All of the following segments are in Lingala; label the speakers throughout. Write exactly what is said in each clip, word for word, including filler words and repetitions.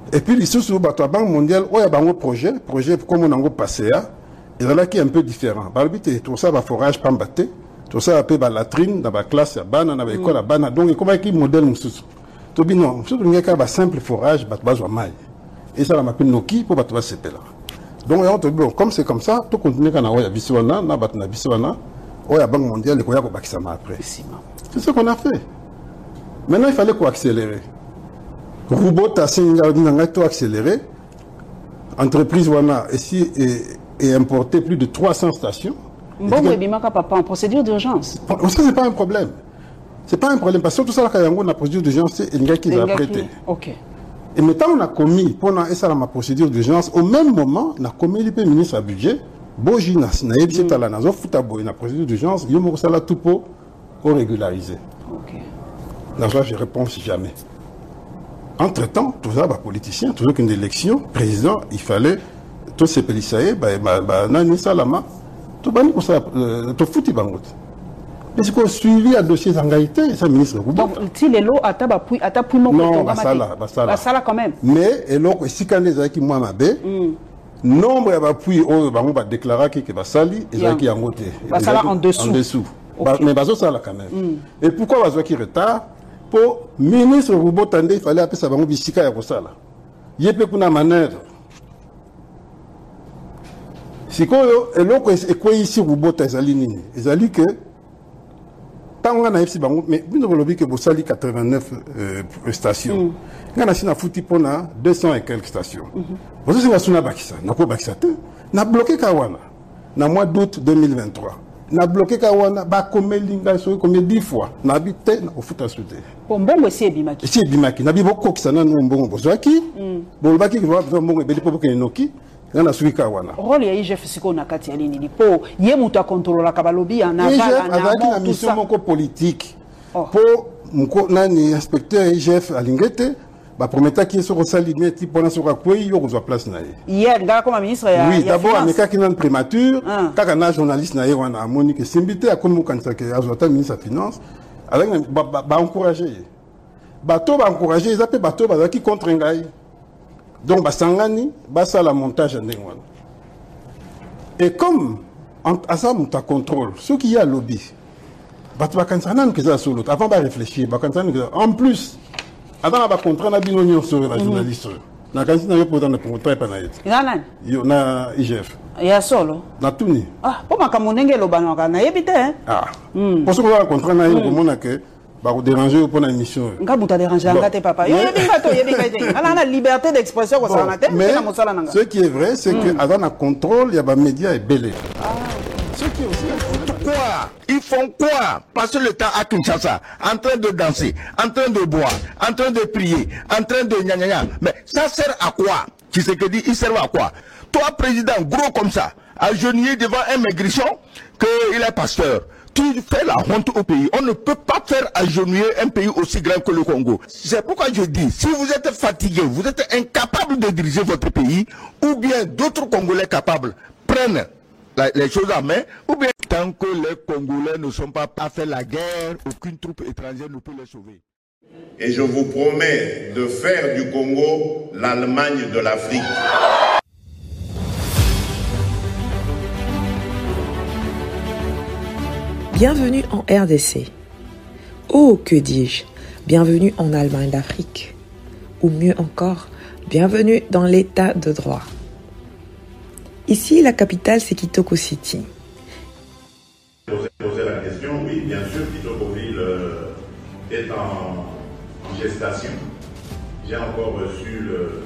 Speaker 1: Et puis, les la Banque mondiale, il y a un projet, projet comme on a passé, et là qui est un peu différent. Tout ça, va forage, pas battre, tout ça, va la latrine, dans la classe, dans l'école, dans la donc, comment est-ce modèle nous tout bien, non, surtout il y a un simple forage, bah, bah, maille. Et ça, on a appelé Noki pour battre ce là. Donc, bon, comme c'est comme ça, tout continue quand on a Biswana, on a battu Biswana, on a la Banque mondiale, et on a battu ça après. C'est ce qu'on a fait. Maintenant, il fallait qu'on accélérer. Robot a accéléré. Entreprise Wana ici et importé plus de trois cents stations.
Speaker 2: Bon, mais Bimaka papa en procédure d'urgence.
Speaker 1: Ça c'est pas un problème. C'est pas un problème parce que tout ça là quand on a procédure d'urgence c'est un gars qui a prêté.
Speaker 2: OK.
Speaker 1: Et maintenant on a commis pendant ça ma procédure d'urgence au même moment on a commis le ministre à budget Boji na na yebisi tala na zo futa boy na procédure d'urgence yo mo sala tout pour pour régulariser.
Speaker 2: OK.
Speaker 1: Là je réponds jamais. Entre-temps, tout ça, bah, politicien, toujours qu'une élection, président, il fallait, tous ces pélissaïs, bah, bah, bah, nani salama, tout bani pour ça, tout fouti bangot. Mais c'est qu'on suivi à dossier d'engagité, ça, ministre.
Speaker 2: Donc, si les lots, à ta puis, à ta puis, mon
Speaker 1: non, bah, ça là, bah, ça là.
Speaker 2: Bah, ça là, quand même.
Speaker 1: Mais, et donc, si quand les gens qui m'ont abé, nombre, bah, puis, oh, bah, on va déclarer que, bah, sali, et ça qui a monté.
Speaker 2: Bah, ça là, en dessous.
Speaker 1: En dessous. Mais, bah, ça là, quand même. Et pourquoi, bah, qui retard? Pour ministre Roubo Tandé, il fallait appeler ça un bisika ya Rosala. Il y a une manœuvre. Si quoi, et l'autre est quoi ici Roubo Tazali Ezali que tant on a ici bango, mais vous ne voulez que vous sali quatre-vingt-neuf stations. On a ici na fouti pour na deux cents et quelques stations. Vous savez que na bakisa, na ko bakisa te, na bloqué Kawana, na mois d'août deux mille vingt-trois. Na bloqué Kawana, ba combien linga so combien dix fois. Na habité na ofuta souté.
Speaker 2: Bon bon c'est bimaki.
Speaker 1: C'est bimaki. Na bibo ko kisana no mbongo bozaki. Bon baki ko ba mbongo beli po ke noki. Na suki Kawana.
Speaker 2: Rôle ya I G F siko na kati ya lini ni po ye muta contrôler la kabalobi en aval en
Speaker 1: amont tout ça. Mission politique. Pour mko nani inspecteur I G F alingete. Bah promettre qu'il soit salimé type pendant ce quoi il y aura place na
Speaker 2: hier ngala comme ministre ya
Speaker 1: oui d'abord mais quand il y a une prémature quand un journaliste na wana Monique Simbité a comme quand ça que azota ministre de finance avec ba encourager bateau ba encourager ils appellent bateau ba qui contre ngai donc ba sangani ba ça la montage ndengwana et comme à ça monta contrôle ce qui y a lobby ba ba quand ça nan que ça solo avant ba réfléchir ba quand ça en plus avant la contrat na binonyo sur la journaliste na kanisi na yo pour dans le contrat pas na yet
Speaker 2: na nani
Speaker 1: yo na I G F
Speaker 2: ya solo
Speaker 1: na tuni
Speaker 2: ah pour makamunenge lo banaka na yebite hein
Speaker 1: ah pour ce qu'on a contrat na yo comment na que ba ko déranger pour la émission
Speaker 2: nga buta déranger ngate papa yo yebinga to yebinga te ala na liberté d'expression ko ça na te
Speaker 1: mais ce qui est vrai c'est que avant la contrôle il y a ba médias et belé ah ce qui est aussi
Speaker 3: quoi? Ils font quoi? Passer le temps à Kinshasa, en train de danser, en train de boire, en train de prier, en train de gna gna gna. Mais ça sert à quoi? Tu sais que dit, il sert à quoi? Toi, président, gros comme ça, agenouillé devant un maigrichon, qu'il est pasteur. Tu fais la honte au pays. On ne peut pas faire agenouiller un pays aussi grand que le Congo. C'est pourquoi je dis, si vous êtes fatigué, vous êtes incapable de diriger votre pays, ou bien d'autres Congolais capables prennent les choses en main, ou bien tant que les Congolais ne sont pas à faire la guerre, aucune troupe étrangère ne peut les sauver.
Speaker 4: Et je vous promets de faire du Congo l'Allemagne de l'Afrique.
Speaker 5: Bienvenue en R D C. Oh, que dis-je, bienvenue en Allemagne d'Afrique. Ou mieux encore, bienvenue dans l'état de droit. Ici, la capitale, c'est Kitoko City.
Speaker 4: Poser la question, oui, bien sûr, Kitokoville euh, est en, en gestation. J'ai encore reçu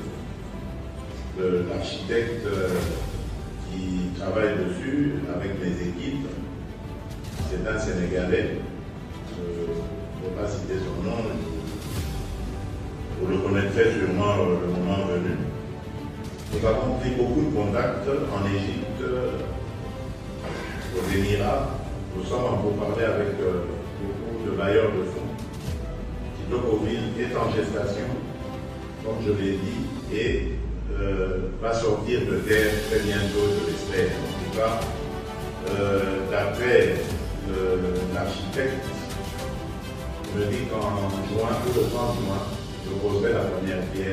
Speaker 4: l'architecte euh, qui travaille dessus avec mes équipes. C'est un Sénégalais. Je ne vais pas citer son nom. Vous le connaîtrez sûrement euh, le moment venu. Nous avons pris beaucoup de contacts en Égypte, aux Émirats. Nous sommes en pourparlers avec euh, beaucoup de bailleurs de fonds. Kitokoville est en gestation, comme je l'ai dit, et euh, va sortir de terre très bientôt, je l'espère. En tout cas, euh, d'après l'architecte, il me dit qu'en juin, ou le trente juin, je poserai la première pierre.